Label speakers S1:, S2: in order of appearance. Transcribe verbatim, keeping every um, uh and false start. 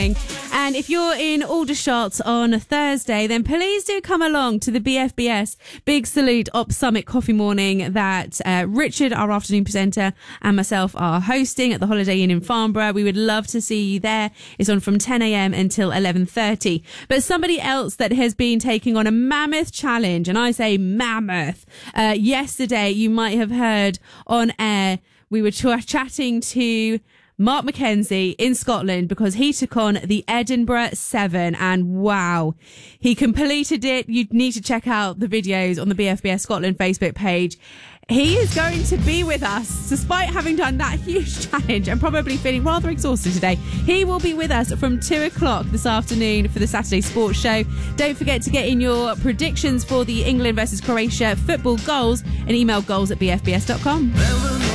S1: And if you're in Aldershot on a Thursday, then please do come along to the B F B S Big Salute Op Summit Coffee Morning that uh, Richard, our afternoon presenter, and myself are hosting at the Holiday Inn in Farnborough. We would love to see you there. It's on from ten a.m. until eleven thirty. But somebody else that has been taking on a mammoth challenge, and I say mammoth, uh, yesterday you might have heard on air, we were ch- chatting to Mark Mackenzie in Scotland because he took on the Edinburgh Seven, and wow, he completed it. You need to check out the videos on the B F B S Scotland Facebook page. He is going to be with us despite having done that huge challenge and probably feeling rather exhausted today. He will be with us from two o'clock this afternoon for the Saturday Sports Show. Don't forget to get in your predictions for the England versus Croatia football goals and email goals at b f b s dot com.